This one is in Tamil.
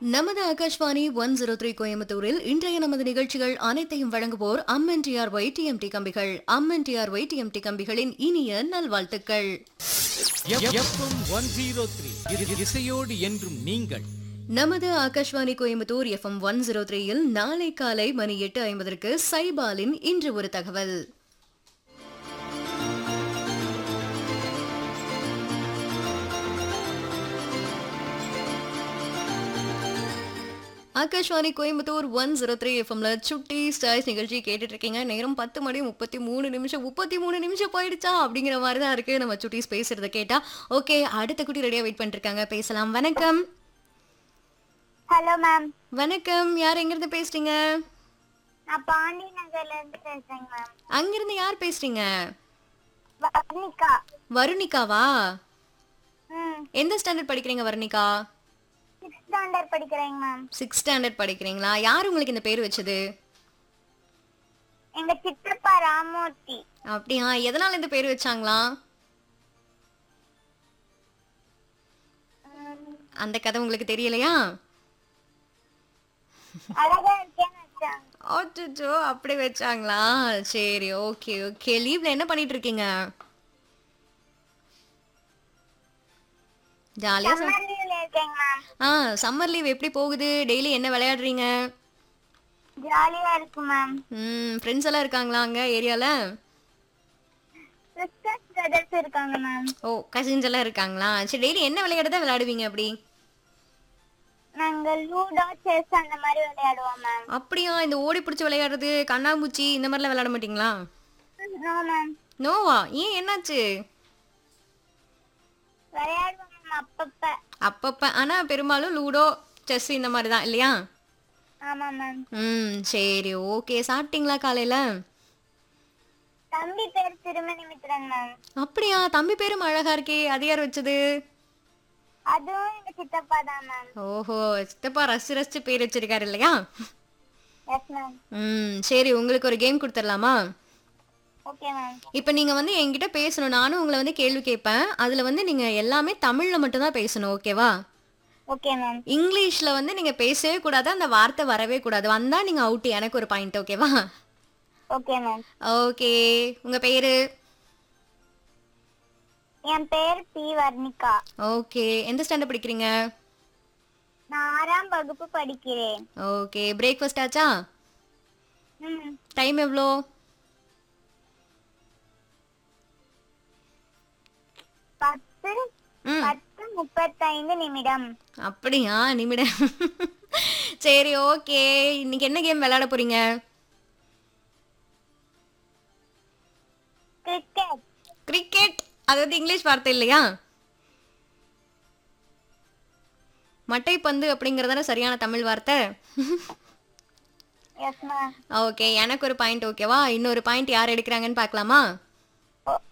நமது ஆகாஷ்வாணி 103 கோயம்புத்தூரில் இன்றைய நமது நிகழ்ச்சிகள் அனைத்தையும் வழங்குவோர் அம்என்டிஆர் டிஎம்டி கம்பிகள். அம்என்டிஆர் டிஎம்டி கம்பிகளின் இனிய நல்வாழ்த்துக்கள். எஃப்எம் 103 இசையோடு என்றும் நீங்கள். நமது ஆகாஷ்வாணி கோயம்புத்தூர் எஃப்எம் 103ல் நாளை காலை மணி 8:50க்கு சைபாலின் இன்று ஒரு தகவல். ஆகாஷ்வாணி கோயம்புத்தூர் 103 எஃப்எம்ல சுட்டி ஸ்டாய்ஸ் நிகழ்ச்சி கேட்டுட்டு இருக்கீங்க. நேரம் 10:33 போயிடுச்சா அப்படிங்கிற மாதிரி தான் இருக்கு நம்ம சுட்டிஸ் பேசுறத கேட்டா. ஓகே, அடுத்த குட்டி ரெடியா வெயிட் பண்ணிட்டு இருக்காங்க, பேசலாம். வணக்கம். Hello ma'am. வணக்கம், யார் எங்க இருந்து பேசுறீங்க? நான் பாண்டி நகர்ல இருந்து பேசுறேன் மேம். அங்கிருந்து யார் பேசுறீங்க? வர்ணிகா. வருணிகாவா? ம், எந்த ஸ்டாண்டர்ட் படிக்கிறீங்க வருணிகா? 6th ஸ்டாண்டர்ட் படிக்கிறேன் மேம். 6th ஸ்டாண்டர்ட் படிக்கிறீங்களா? யார் உங்களுக்கு இந்த பேர் வச்சது? எங்க சித்தப்பா ராமூர்த்தி. அப்படியா? எதனால இந்த பேர் வச்சாங்களா? அந்த கதை உங்களுக்கு தெரியலையா? அழகா இருக்கேன்னு வச்சாங்க. அச்சோ, அப்படி வச்சாங்களா? சரி, ஓகே ஓகே. லீவ்ல என்ன பண்ணிட்டு இருக்கீங்க? ஜாலியா சம்மர் லீவ்ல இருக்கேங்க மேம். சம்மர் லீவ் எப்படி போகுது? டெய்லி என்ன விளையாடுறீங்க? ஜாலியா இருக்கு மேம். ஃப்ரெண்ட்ஸ் எல்லாம் இருக்காங்களா அங்க ஏரியால? சிஸ்டர்ஸ் பிரதர்ஸ் இருக்காங்க மேம். ஓ, கசின்ஸ் எல்லாம் இருக்காங்களா? சரி, டெய்லி என்ன விளையாடுறதா விளையாடுவீங்க அப்படி? நாங்க லூடோ செஸ் அந்த மாதிரி விளையாடுவோம் மேம். அப்படியா? இந்த ஓடி பிடிச்சி விளையாடுறது, கண்ணாமூச்சி இந்த மாதிரிலாம் விளையாட மாட்டீங்களா? No ma'am. நோவா? ஏன், என்னாச்சு? விளையாடுவோம் மேம் அப்பப்ப. அப்பப்ப. ஆனா பெரும்பாலும் லூடோ செஸ் இந்த மாதிரி தான் இல்லையா? ஆமா மேம். சரி, ஓகே. சாப்பிட்டீங்களா காலையில? தம்பி பேர் திருமணிமித்ரன் மேம். அப்படியா? தம்பி பேரும் அழகா இருக்கே, அது யார் வச்சது? அதுவும் எங்க சித்தப்பா தான் மேம். ஓஹோ, சித்தப்பா ரசிச்சு ரசிச்சு பேர் வச்சிருக்காரு இல்லையா? Yes ma'am. சரி, உங்களுக்கு ஒரு கேம் கொடுத்துடலாமா? Okay ma'am. இப்போ நீங்க வந்து என்கிட்ட பேசணும், நானும் உங்களை வந்து கேள்வி கேட்பேன். அதுல வந்து நீங்க எல்லாமே தமிழ்ல மட்டும் தான் பேசணும், ஓகேவா? Okay ma'am. இங்கிலீஷ்ல வந்து நீங்க பேசவே கூடாது, அந்த வார்த்தை வரவே கூடாது. வந்தா நீங்க அவுட், எனக்கு ஒரு பாயிண்ட், ஓகேவா? Okay ma'am. ஓகே, உங்க பேரு? என் பேர் பி வர்ணிகா. ஓகே, எந்த ஸ்டாண்டர்ட் படிக்கிறீங்க? நான் 6ஆம் வகுப்பு படிக்கிறேன். ஓகே, பிரேக்ஃபாஸ்ட் ஆச்சா? ம், டைம் எவ்வளோ? 10:35 அப்படியா? நிமிடம். சரி, ஓகே. இன்னைக்கு என்ன கேம் விளையாட போறீங்க? கிரிக்கெட். கிரிக்கெட்? அது வந்து இங்கிலீஷ் வார்த்தை இல்லையா? மட்டைப்பந்து அப்படிங்கறதான சரியான தமிழ் வார்த்தை. Yes ma'am. ஓகே, எனக்கு ஒரு பாயிண்ட், ஓகேவா? இன்னொரு பாயிண்ட் யார் எடுக்கிறாங்கன்னு பார்க்கலாமா?